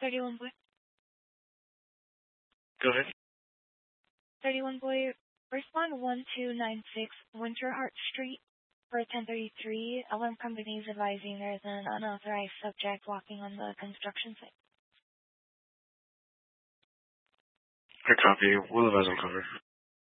31 Boy. Go ahead. 31 Boy, respond 1296 Winterhart Street for 1033. Alarm company is advising there's an unauthorized subject walking on the construction site. Good copy. We'll advise on cover.